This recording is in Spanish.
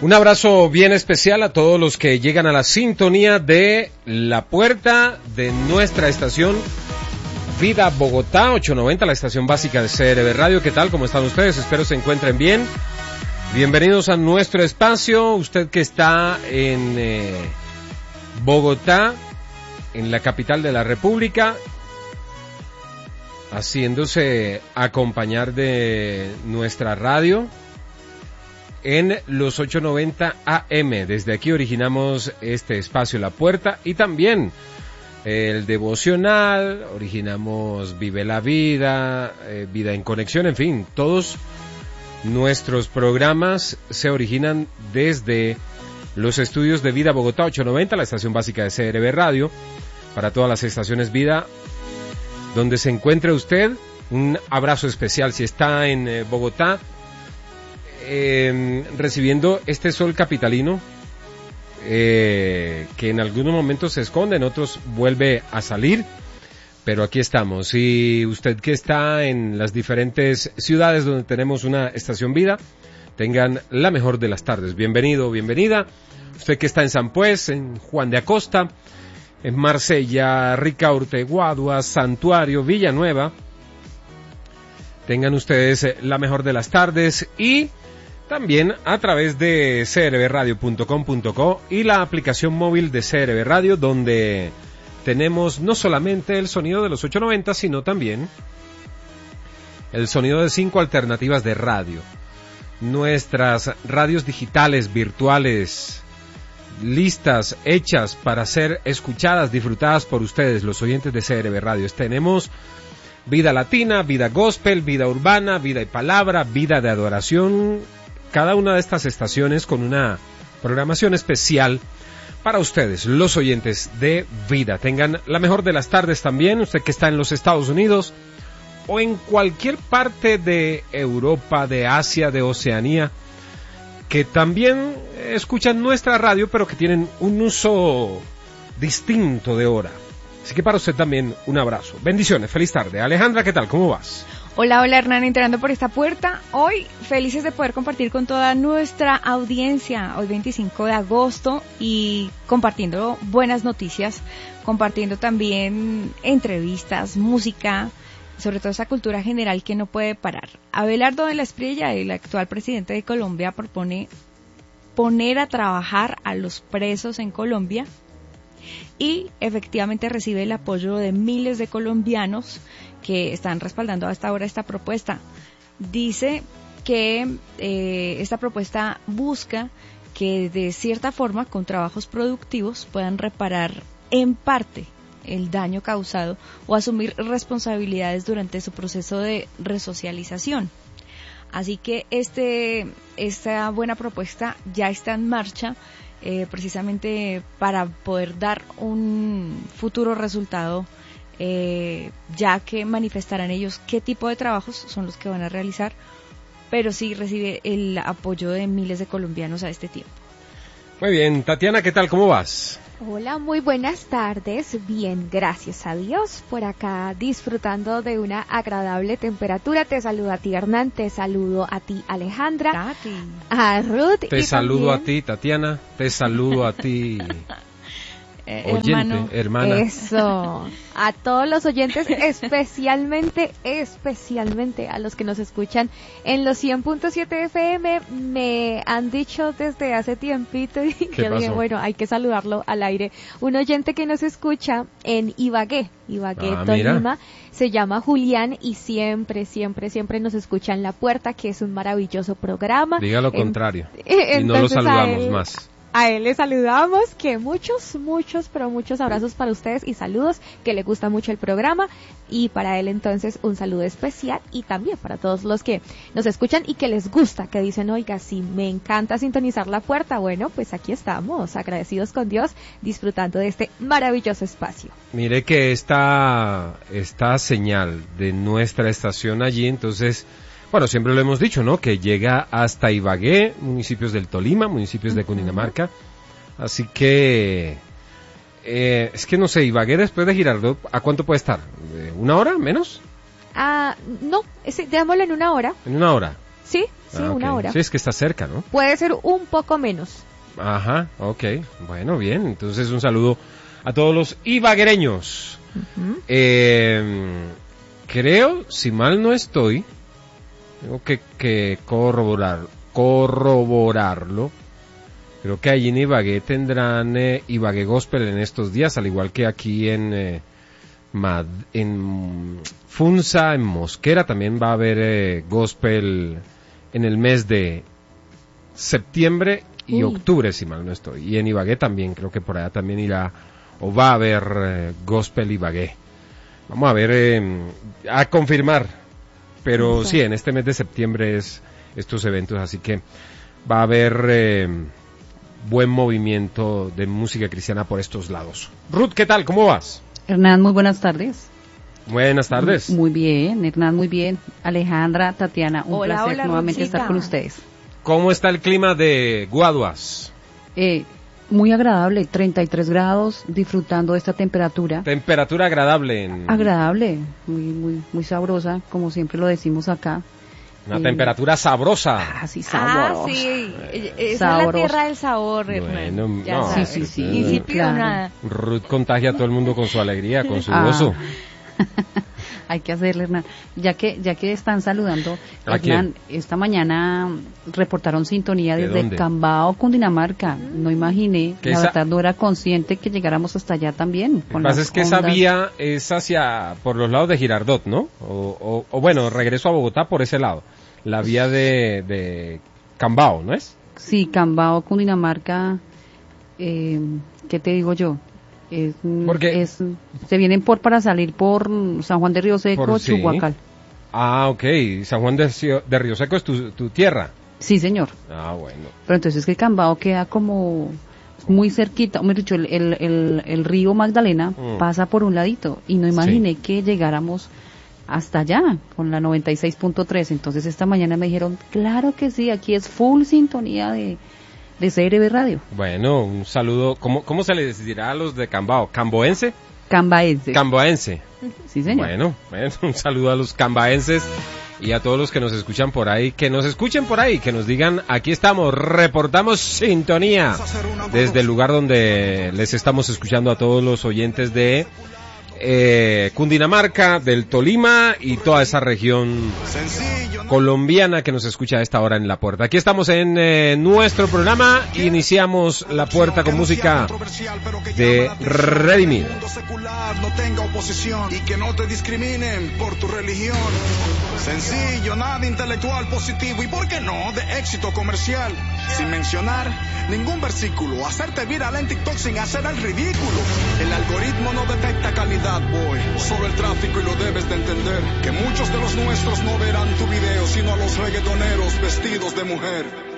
Un abrazo bien especial a todos los que llegan a la sintonía de la puerta de nuestra estación Vida Bogotá 890, la estación básica de CRB Radio. ¿Qué tal? ¿Cómo están ustedes? Espero se encuentren bien. Bienvenidos a nuestro espacio. Usted que está en Bogotá, en la capital de la República, haciéndose acompañar de nuestra radio en los 890 AM. Desde aquí originamos este espacio La Puerta y también el devocional, originamos Vive la Vida, Vida en Conexión, en fin, todos nuestros programas se originan desde los estudios de Vida Bogotá 890, la estación básica de CRB Radio, para todas las estaciones Vida, donde se encuentre usted. Un abrazo especial si está en Bogotá, recibiendo este sol capitalino, que en algunos momentos se esconde, en otros vuelve a salir, pero aquí estamos. Y usted que está en las diferentes ciudades donde tenemos una estación Vida, tengan la mejor de las tardes. Bienvenido, bienvenida. Usted que está en San Pues, en Juan de Acosta, en Marsella, Ricaurte, Guadua, Santuario, Villanueva, tengan ustedes la mejor de las tardes. Y también a través de crbradio.com.co y la aplicación móvil de CRB Radio, donde tenemos no solamente el sonido de los 890, sino también el sonido de 5 alternativas de radio. Nuestras radios digitales, virtuales, listas, hechas para ser escuchadas, disfrutadas por ustedes, los oyentes de CRB Radio. Tenemos Vida Latina, Vida Gospel, Vida Urbana, Vida y Palabra, Vida de Adoración. Cada una de estas estaciones con una programación especial para ustedes, los oyentes de Vida. Tengan la mejor de las tardes también, usted que está en los Estados Unidos o en cualquier parte de Europa, de Asia, de Oceanía, que también escuchan nuestra radio, pero que tienen un uso distinto de hora. Así que para usted también un abrazo. Bendiciones, feliz tarde. Alejandra, ¿qué tal? ¿Cómo vas? Hola, Hernán, entrando por esta puerta. Hoy felices de poder compartir con toda nuestra audiencia, hoy 25 de agosto, y compartiendo buenas noticias, compartiendo también entrevistas, música, sobre todo esa cultura general que no puede parar. Abelardo de la Espriella, el actual presidente de Colombia, propone poner a trabajar a los presos en Colombia y efectivamente recibe el apoyo de miles de colombianos que están respaldando hasta ahora esta propuesta. Dice que esta propuesta busca que de cierta forma con trabajos productivos puedan reparar en parte el daño causado o asumir responsabilidades durante su proceso de resocialización. Así que esta buena propuesta ya está en marcha, precisamente para poder dar un futuro resultado, ya que manifestarán ellos qué tipo de trabajos son los que van a realizar, pero sí recibe el apoyo de miles de colombianos a este tiempo. Muy bien, Tatiana, ¿qué tal? ¿Cómo vas? Hola, muy buenas tardes. Bien, gracias a Dios. Por acá disfrutando de una agradable temperatura. Te saludo a ti, Hernán. Te saludo a ti, Alejandra. Tati. A Ruth. Te saludo también a ti, Tatiana. Te saludo a ti, oyente, hermana. Eso. A todos los oyentes, especialmente a los que nos escuchan en los 100.7 FM, me han dicho desde hace tiempito y yo dije, bueno, hay que saludarlo al aire. Un oyente que nos escucha en Ibagué, Tolima, se llama Julián y siempre nos escucha en La Puerta, que es un maravilloso programa. Diga lo contrario, y no lo saludamos más. A él le saludamos, que muchos abrazos para ustedes y saludos, que le gusta mucho el programa, y para él entonces un saludo especial, y también para todos los que nos escuchan y que les gusta, que dicen, oiga, sí, me encanta sintonizar La Puerta. Bueno, pues aquí estamos, agradecidos con Dios, disfrutando de este maravilloso espacio. Mire que esta señal de nuestra estación allí, entonces, bueno, siempre lo hemos dicho, ¿no? Que llega hasta Ibagué, municipios del Tolima, municipios de Cundinamarca. Así que, es que no sé, Ibagué después de Girardot, ¿a cuánto puede estar? ¿Una hora? ¿Menos? No, démoslo en una hora. ¿En una hora? Sí, Sí, una hora. Sí, es que está cerca, ¿no? Puede ser un poco menos. Ajá, ok. Bueno, bien. Entonces un saludo a todos los ibaguereños. Creo, si mal no estoy, tengo que corroborarlo. Creo que allí en Ibagué tendrán Ibagué Gospel en estos días, al igual que aquí en Funza, en Mosquera, también va a haber Gospel en el mes de septiembre y octubre, si mal no estoy. Y en Ibagué también, creo que por allá también irá, o va a haber Gospel Ibagué. Vamos a ver, a confirmar. Pero sí, en este mes de septiembre es estos eventos, así que va a haber buen movimiento de música cristiana por estos lados. Ruth, ¿qué tal? ¿Cómo vas? Hernán, muy buenas tardes. Buenas tardes. Muy bien, Hernán, muy bien. Alejandra, Tatiana, un placer nuevamente Ruthcita. estar con ustedes. ¿Cómo está el clima de Guaduas? Muy agradable, 33 grados, disfrutando de esta temperatura. Temperatura agradable. Agradable, muy sabrosa, como siempre lo decimos acá. Una temperatura sabrosa. Sí, sabrosa. Sí, esa es Sabrosa. la tierra del sabor, Hernán. Bueno, Ya no, sabes. sí, Insípido claro. nada. Ruth contagia a todo el mundo con su alegría, con su gozo. Hay que hacerle, Hernán. Ya que están saludando, ¿A Hernán, esta mañana reportaron sintonía ¿De desde dónde? Cambao, Cundinamarca. No imaginé, Que la esa- verdad no era consciente que llegáramos hasta allá también. Lo que con pasa las es que esa ondas. vía es por los lados de Girardot, ¿no? O bueno, regreso a Bogotá por ese lado. La vía de Cambao, ¿no es? Sí, Cambao, Cundinamarca, ¿qué te digo yo? Porque- Se vienen para salir por San Juan de Río Seco, Sí. Chuhuacal. Ah, ok. San Juan de Río Seco es tu tierra. Sí, señor. Ah, bueno. Pero entonces es que Cambao queda como muy cerquita, o mejor dicho, el río Magdalena pasa por un ladito y no imaginé que llegáramos hasta allá con la 96.3. Entonces esta mañana me dijeron, claro que sí, aquí es full sintonía de CRB Radio. Bueno, un saludo. ¿Cómo se les dirá a los de Cambao? ¿Camboense? Cambaense. Camboense. Sí, señor. Bueno, un saludo a los cambaenses y a todos los que nos escuchan por ahí, que nos escuchen por ahí, que nos digan, aquí estamos, reportamos sintonía desde el lugar donde les estamos escuchando a todos los oyentes de Cundinamarca, del Tolima y toda esa región colombiana que nos escucha a esta hora en La Puerta. Aquí estamos en nuestro programa, iniciamos La Puerta con música de Redimir. No tenga oposición y que no te discriminen por tu religión. Sencillo, nada intelectual positivo y por qué no de éxito comercial. Sin mencionar ningún versículo, hacerte viral en TikTok sin hacer el ridículo. El algoritmo no detecta calidad, boy, solo el tráfico y lo debes de entender. Que muchos de los nuestros no verán tu video, sino a los reggaetoneros vestidos de mujer.